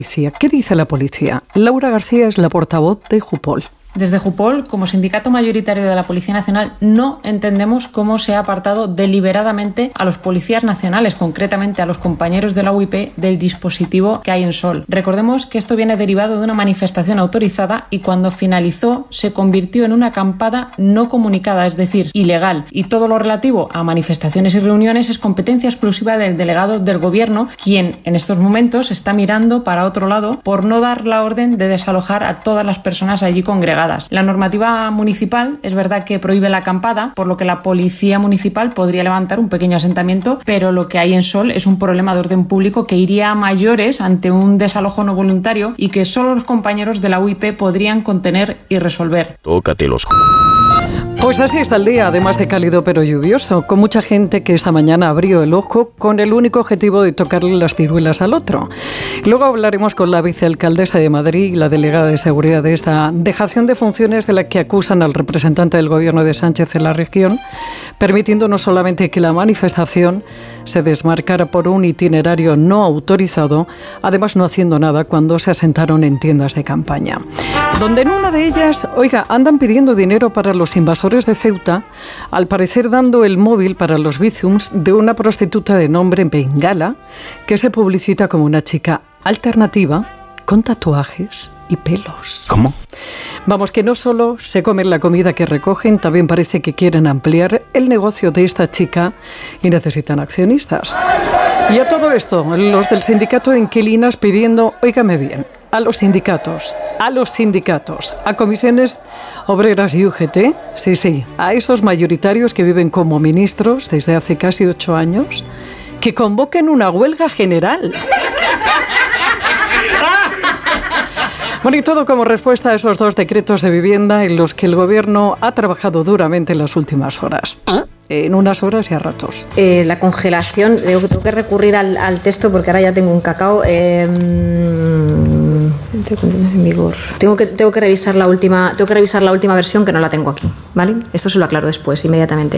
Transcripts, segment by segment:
¿Qué dice la policía? Laura García es la portavoz de Jupol. Desde Jupol, como sindicato mayoritario de la Policía Nacional, no entendemos cómo se ha apartado deliberadamente a los policías nacionales, concretamente a los compañeros de la UIP, del dispositivo que hay en Sol. Recordemos que esto viene derivado de una manifestación autorizada y cuando finalizó se convirtió en una acampada no comunicada, es decir, ilegal. Y todo lo relativo a manifestaciones y reuniones es competencia exclusiva del delegado del Gobierno, quien en estos momentos está mirando para otro lado por no dar la orden de desalojar a todas las personas allí congregadas. La normativa municipal es verdad que prohíbe la acampada, por lo que la policía municipal podría levantar un pequeño asentamiento, pero lo que hay en Sol es un problema de orden público que iría a mayores ante un desalojo no voluntario y que solo los compañeros de la UIP podrían contener y resolver. Tócate los... Pues así está el día, además de cálido pero lluvioso, con mucha gente que esta mañana abrió el ojo con el único objetivo de tocarle las ciruelas al otro. Luego hablaremos con la vicealcaldesa de Madrid y la delegada de seguridad de esta dejación de funciones de la que acusan al representante del gobierno de Sánchez en la región, permitiendo no solamente que la manifestación se desmarcara por un itinerario no autorizado, además no haciendo nada cuando se asentaron en tiendas de campaña. Donde en una de ellas, andan pidiendo dinero para los invasores de Ceuta, al parecer dando el móvil para los bizums de una prostituta de nombre Bengala, que se publicita como una chica alternativa con tatuajes y pelos. ¿Cómo? Vamos, que no solo se comen la comida que recogen, también parece que quieren ampliar el negocio de esta chica y necesitan accionistas. Y a todo esto, los del sindicato de inquilinas pidiendo, óigame bien, a los sindicatos, a comisiones obreras y UGT, sí, a esos mayoritarios que viven como ministros desde hace casi 8 años, que convoquen una huelga general. Bueno, y todo como respuesta a esos 2 decretos de vivienda en los que el Gobierno ha trabajado duramente en las últimas horas. En unas horas y a ratos. La congelación, tengo que recurrir al texto porque ahora ya tengo un cacao. En vigor. Tengo que revisar la última versión que no la tengo aquí, ¿vale? Esto se lo aclaro después, inmediatamente.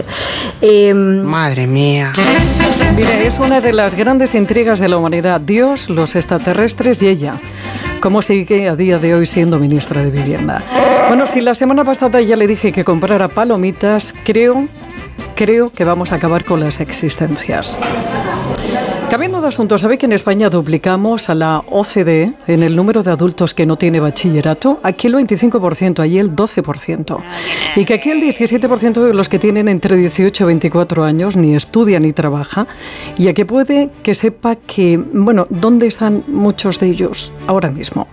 Madre mía. Mire, es una de las grandes intrigas de la humanidad. Dios, los extraterrestres y ella. ¿Cómo sigue a día de hoy siendo ministra de Vivienda? Bueno, si la semana pasada ya le dije que comprara palomitas, creo que vamos a acabar con las existencias. Cambiando de asunto, ¿sabe que en España duplicamos a la OCDE en el número de adultos que no tiene bachillerato? Aquí el 25%, allí el 12%. Y que aquí el 17% de los que tienen entre 18 y 24 años ni estudia ni trabaja. Y a que puede que sepa que, ¿dónde están muchos de ellos ahora mismo?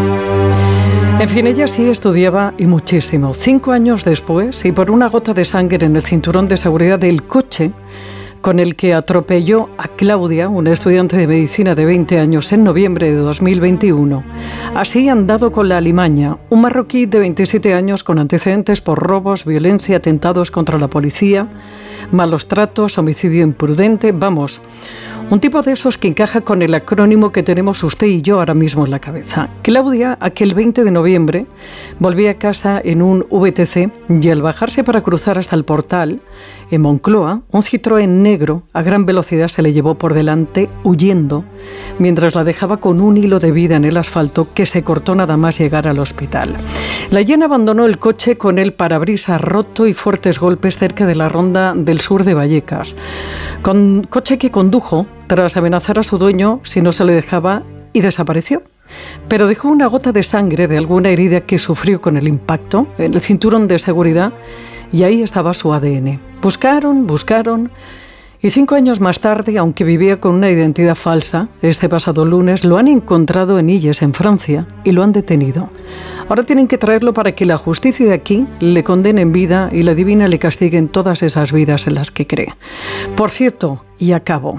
En fin, ella sí estudiaba y muchísimo. 5 años después, y por una gota de sangre en el cinturón de seguridad del coche con el que atropelló a Claudia, una estudiante de medicina de 20 años, en noviembre de 2021. Así han dado con la alimaña, un marroquí de 27 años con antecedentes por robos, violencia, atentados contra la policía, malos tratos, homicidio imprudente, un tipo de esos que encaja con el acrónimo que tenemos usted y yo ahora mismo en la cabeza. Claudia, aquel 20 de noviembre, volvía a casa en un VTC y al bajarse para cruzar hasta el portal, en Moncloa, un Citroën negro a gran velocidad se le llevó por delante, huyendo, mientras la dejaba con un hilo de vida en el asfalto que se cortó nada más llegar al hospital. La Yen abandonó el coche con el parabrisas roto y fuertes golpes cerca de la ronda del sur de Vallecas. Con coche que condujo tras amenazar a su dueño si no se le dejaba y desapareció. Pero dejó una gota de sangre de alguna herida que sufrió con el impacto en el cinturón de seguridad y ahí estaba su ADN. Buscaron y 5 años más tarde, aunque vivía con una identidad falsa, este pasado lunes lo han encontrado en Illes, en Francia, y lo han detenido. Ahora tienen que traerlo para que la justicia de aquí le condene en vida y la divina le castigue en todas esas vidas en las que cree. Por cierto, y acabo.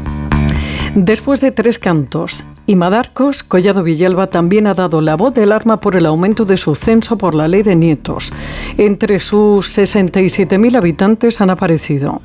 Después de 3 cantos y Madarcos, Collado Villalba también ha dado la voz de alarma por el aumento de su censo por la ley de nietos. Entre sus 67.000 habitantes han aparecido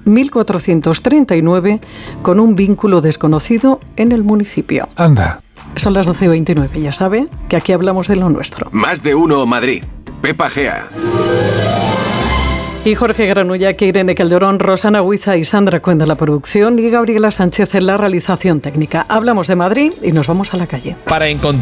1.439 con un vínculo desconocido en el municipio. Anda. Son las 12:29, ya sabe que aquí hablamos de lo nuestro. Más de uno Madrid. Pepa Gea. Y Jorge Granullac, Irene Calderón, Rosana Huiza y Sandra Cuenda en la producción y Gabriela Sánchez en la realización técnica. Hablamos de Madrid y nos vamos a la calle. Para encontrar